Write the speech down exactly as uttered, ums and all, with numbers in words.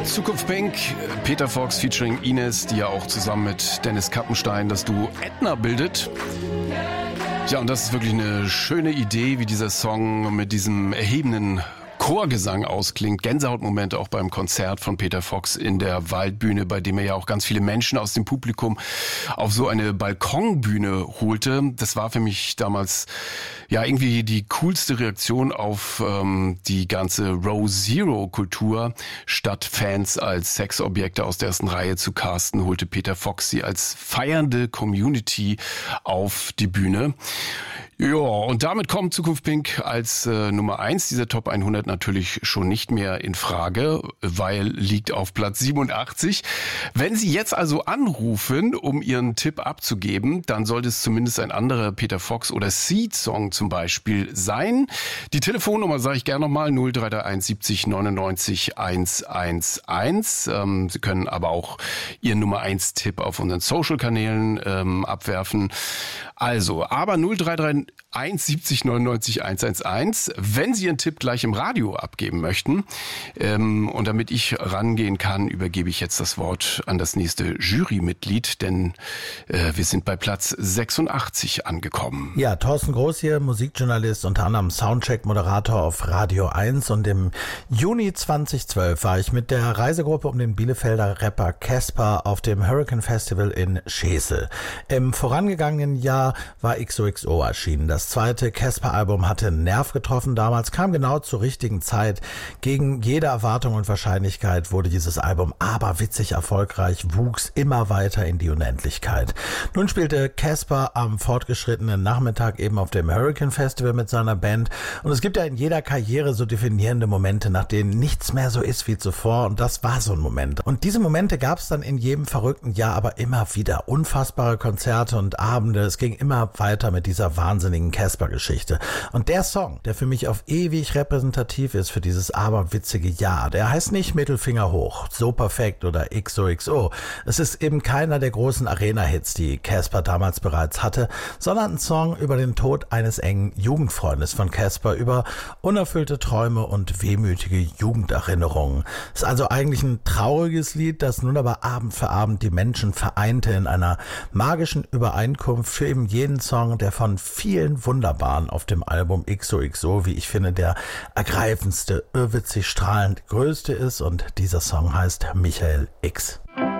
Zukunft Pink, Peter Fox featuring Ines, die ja auch zusammen mit Dennis Kappenstein das Duo Edna bildet. Ja, und das ist wirklich eine schöne Idee, wie dieser Song mit diesem erhebenden Chorgesang ausklingt. Gänsehautmomente auch beim Konzert von Peter Fox in der Waldbühne, bei dem er ja auch ganz viele Menschen aus dem Publikum auf so eine Balkonbühne holte. Das war für mich damals ja irgendwie die coolste Reaktion auf ähm, die ganze Row Zero Kultur. Statt Fans als Sexobjekte aus der ersten Reihe zu casten, holte Peter Fox sie als feiernde Community auf die Bühne. Ja, und damit kommt Zukunft Pink als äh, Nummer eins dieser Top hundert natürlich schon nicht mehr in Frage, weil liegt auf Platz siebenundachtzig. Wenn Sie jetzt also anrufen, um Ihren Tipp abzugeben, dann sollte es zumindest ein anderer Peter Fox oder Seed-Song zum Beispiel sein. Die Telefonnummer sage ich gerne nochmal, null drei drei eins siebzig neunundneunzig hundertelf. Ähm, Sie können aber auch Ihren Nummer eins Tipp auf unseren Social-Kanälen ähm, abwerfen. Also, aber null drei drei eins siebzig neunundneunzig hundertelf, wenn Sie Ihren Tipp gleich im Radio abgeben möchten. Ähm, und damit ich rangehen kann, übergebe ich jetzt das Wort an das nächste Jurymitglied, denn äh, wir sind bei Platz sechsundachtzig angekommen. Ja, Thorsten Groß hier, Musikjournalist, unter anderem Soundcheck-Moderator auf Radio eins. Und im Juni zweitausendzwölf war ich mit der Reisegruppe um den Bielefelder Rapper Casper auf dem Hurricane Festival in Schesel. Im vorangegangenen Jahr war X O X O erschienen. Das zweite Casper-Album hatte einen Nerv getroffen damals, kam genau zur richtigen Zeit. Gegen jede Erwartung und Wahrscheinlichkeit wurde dieses Album aberwitzig erfolgreich, wuchs immer weiter in die Unendlichkeit. Nun spielte Casper am fortgeschrittenen Nachmittag eben auf dem Hurricane Festival mit seiner Band. Und es gibt ja in jeder Karriere so definierende Momente, nach denen nichts mehr so ist wie zuvor. Und das war so ein Moment. Und diese Momente gab es dann in jedem verrückten Jahr aber immer wieder. Unfassbare Konzerte und Abende. Es ging immer weiter mit dieser wahnsinnigen Casper-Geschichte. Und der Song, der für mich auf ewig repräsentativ ist für dieses aberwitzige Jahr, der heißt nicht Mittelfinger hoch, so perfekt oder X O X O. Es ist eben keiner der großen Arena-Hits, die Casper damals bereits hatte, sondern ein Song über den Tod eines engen Jugendfreundes von Casper, über unerfüllte Träume und wehmütige Jugenderinnerungen. Es ist also eigentlich ein trauriges Lied, das nun aber Abend für Abend die Menschen vereinte in einer magischen Übereinkunft für eben jeden Song, der von vielen wunderbaren auf dem Album X O X O, wie ich finde, der ergreifendste, irrwitzig strahlend größte ist, und dieser Song heißt Michael X.